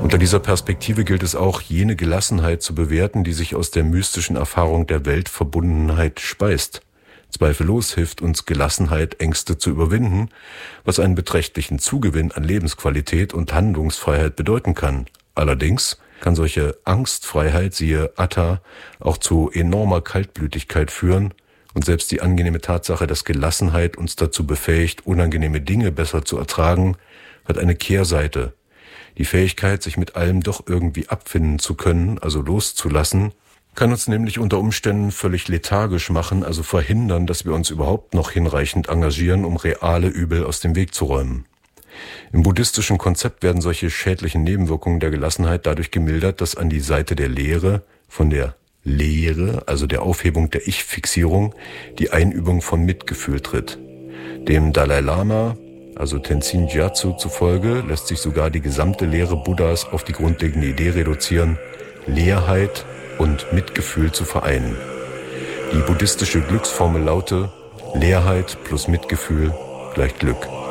Unter dieser Perspektive gilt es auch, jene Gelassenheit zu bewerten, die sich aus der mystischen Erfahrung der Weltverbundenheit speist. Zweifellos hilft uns Gelassenheit, Ängste zu überwinden, was einen beträchtlichen Zugewinn an Lebensqualität und Handlungsfreiheit bedeuten kann. Allerdings kann solche Angstfreiheit, siehe Atta, auch zu enormer Kaltblütigkeit führen, und selbst die angenehme Tatsache, dass Gelassenheit uns dazu befähigt, unangenehme Dinge besser zu ertragen, hat eine Kehrseite. Die Fähigkeit, sich mit allem doch irgendwie abfinden zu können, also loszulassen, kann uns nämlich unter Umständen völlig lethargisch machen, also verhindern, dass wir uns überhaupt noch hinreichend engagieren, um reale Übel aus dem Weg zu räumen. Im buddhistischen Konzept werden solche schädlichen Nebenwirkungen der Gelassenheit dadurch gemildert, dass an die Seite der Lehre, von der Lehre, also der Aufhebung der Ich-Fixierung, die Einübung von Mitgefühl tritt. Dem Dalai Lama, also Tenzin Gyatso zufolge, lässt sich sogar die gesamte Lehre Buddhas auf die grundlegende Idee reduzieren, Leerheit und Mitgefühl zu vereinen. Die buddhistische Glücksformel laute: Leerheit plus Mitgefühl gleich Glück.